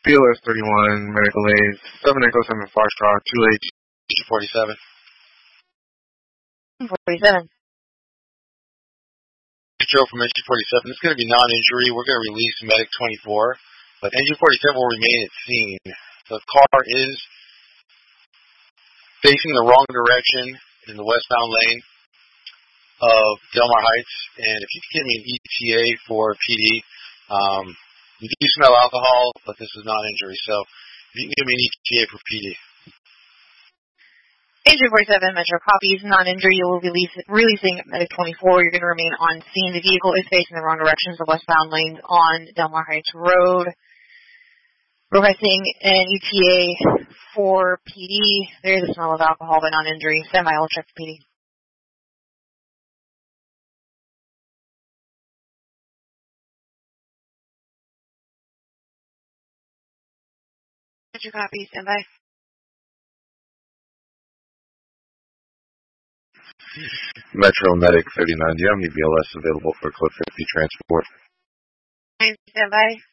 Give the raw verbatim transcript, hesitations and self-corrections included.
B L S thirty-one, medical aid, seven Echo seven Foxtrot, two H forty-seven. forty-seven. Joe from N G forty-seven. This is going to be non-injury. We're going to release Medic twenty-four, but N G forty-seven will remain at scene. The car is facing the wrong direction in the westbound lane of Delmar Heights, and if you could give me an E T A for P D, um, you do smell alcohol, but this is non-injury, so if you can give me an E T A for P D. N G forty-seven, Metro copies, non-injury. You will be release, releasing Medic twenty-four. You're going to remain on scene. The vehicle is facing the wrong directions of westbound lanes on Delmar Heights Road. Requesting an E T A for P D. There is a smell of alcohol, but non-injury. Semi, I'll check for P D. Metro copies, stand by. Metro Medic thirty-nine, do you have any B L S available for Clip fifty transport? Stand by.